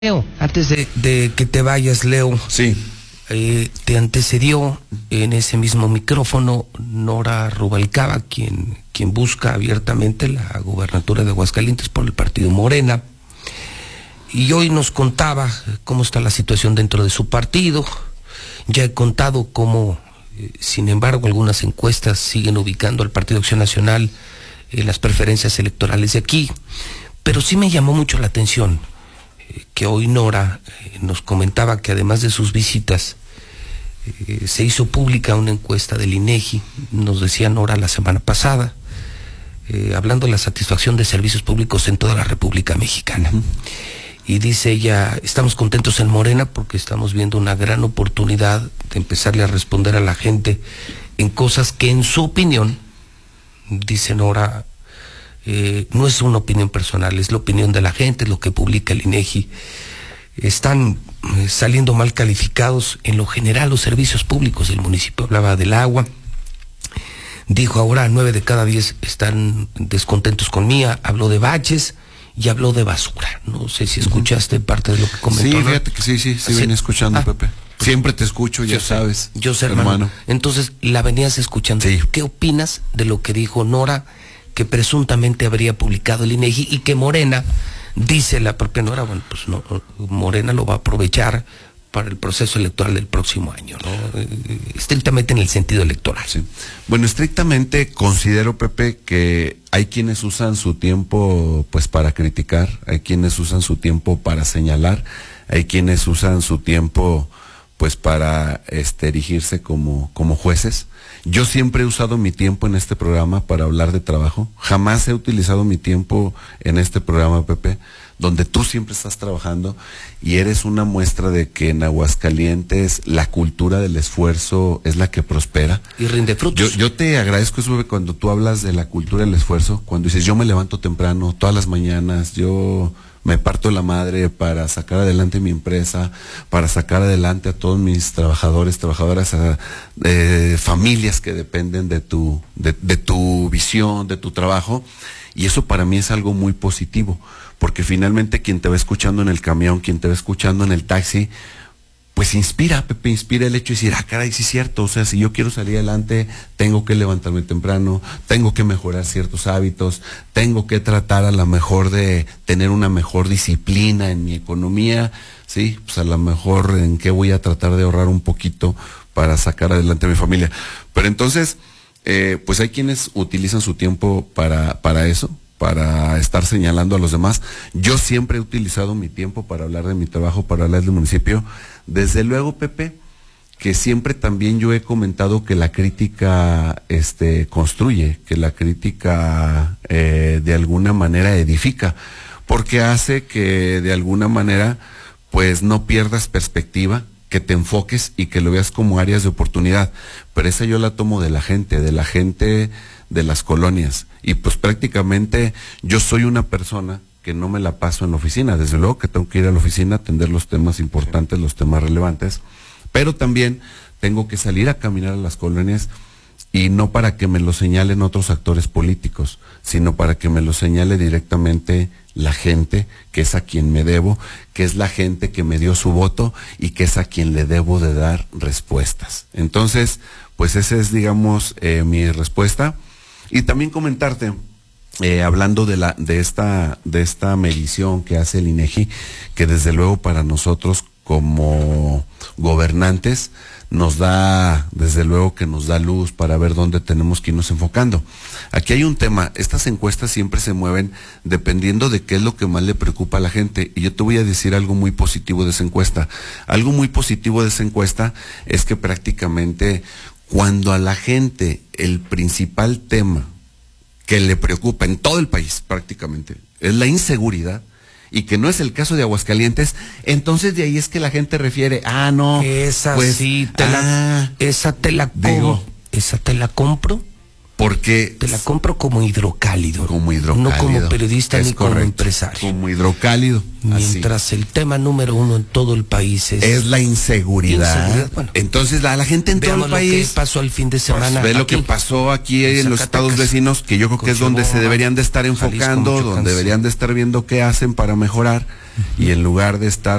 Leo, antes de que te vayas, Leo. Sí. Te antecedió en ese mismo micrófono Nora Rubalcaba, quien busca abiertamente la gubernatura de Aguascalientes por el partido Morena. Y hoy nos contaba cómo está la situación dentro de su partido. Ya he contado cómo, sin embargo, algunas encuestas siguen ubicando al Partido Acción Nacional en las preferencias electorales de aquí. Pero sí me llamó mucho la atención que hoy Nora nos comentaba que además de sus visitas se hizo pública una encuesta del INEGI, nos decía Nora la semana pasada, hablando de la satisfacción de servicios públicos en toda la República Mexicana. Y dice ella, estamos contentos en Morena porque estamos viendo una gran oportunidad de empezarle a responder a la gente en cosas que en su opinión, dice Nora, no es una opinión personal, es la opinión de la gente, es lo que publica el INEGI. Están saliendo mal calificados en lo general los servicios públicos del municipio. Hablaba del agua, dijo ahora 9 de cada 10 están descontentos con Mía, habló de baches y habló de basura. No sé si escuchaste parte de lo que comentó. Sí, fíjate que sí, venía escuchando, Pepe. Siempre te escucho, ya sabes. Yo sé, hermano. Entonces, la venías escuchando. Sí. ¿Qué opinas de lo que dijo Nora, que presuntamente habría publicado el INEGI y que Morena, dice la propia Nora, bueno, pues no, Morena lo va a aprovechar para el proceso electoral del próximo año, ¿no? Estrictamente en el sentido electoral. Sí. Bueno, estrictamente considero, Pepe, que hay quienes usan su tiempo pues para criticar, hay quienes usan su tiempo para señalar, hay quienes usan su tiempo pues para erigirse como jueces. Yo siempre he usado mi tiempo en este programa para hablar de trabajo. Jamás he utilizado mi tiempo en este programa, Pepe, donde tú siempre estás trabajando y eres una muestra de que en Aguascalientes la cultura del esfuerzo es la que prospera. Y rinde frutos. Yo te agradezco eso, Pepe, cuando tú hablas de la cultura del esfuerzo, cuando dices yo me levanto temprano todas las mañanas, yo me parto la madre para sacar adelante mi empresa, para sacar adelante a todos mis trabajadores, trabajadoras, familias que dependen de tu visión, de tu trabajo. Y eso para mí es algo muy positivo, porque finalmente quien te va escuchando en el camión, quien te va escuchando en el taxi, pues inspira, Pepe, inspira el hecho de decir, caray, sí es cierto, o sea, si yo quiero salir adelante, tengo que levantarme temprano, tengo que mejorar ciertos hábitos, tengo que tratar a lo mejor de tener una mejor disciplina en mi economía, sí, pues a lo mejor en qué voy a tratar de ahorrar un poquito para sacar adelante a mi familia. Pero entonces, pues hay quienes utilizan su tiempo para eso, para estar señalando a los demás. Yo siempre he utilizado mi tiempo para hablar de mi trabajo, para hablar del municipio. Desde luego, Pepe, que siempre también yo he comentado que la crítica construye, que la crítica de alguna manera edifica, porque hace que de alguna manera pues no pierdas perspectiva, que te enfoques y que lo veas como áreas de oportunidad. Pero esa yo la tomo de la gente de las colonias. Y pues prácticamente yo soy una persona que no me la paso en la oficina. Desde luego que tengo que ir a la oficina a atender los temas importantes, los temas relevantes, pero también tengo que salir a caminar a las colonias, y no para que me lo señalen otros actores políticos, sino para que me lo señale directamente la gente, que es a quien me debo, que es la gente que me dio su voto y que es a quien le debo de dar respuestas. Entonces, pues esa es, digamos, mi respuesta. Y también comentarte, hablando de esta medición que hace el INEGI, que desde luego para nosotros como gobernantes nos da, desde luego que nos da luz para ver dónde tenemos que irnos enfocando. Aquí hay un tema, estas encuestas siempre se mueven dependiendo de qué es lo que más le preocupa a la gente, y yo te voy a decir algo muy positivo de esa encuesta. Algo muy positivo de esa encuesta es que prácticamente cuando a la gente el principal tema que le preocupa en todo el país prácticamente es la inseguridad, y que no es el caso de Aguascalientes, entonces de ahí es que la gente refiere, esa pues, sí, esa te la compro, Porque te la compro como hidrocálido. Como hidrocálido. No como periodista ni como empresario. Como hidrocálido. Mientras así. El tema número uno en todo el país es la inseguridad. Bueno, entonces la gente en todo el país. Lo que pasó el fin de semana. Ve lo que pasó aquí en los estados vecinos, que yo creo que es donde se deberían de estar enfocando, donde deberían de estar viendo qué hacen para mejorar, y en lugar de estar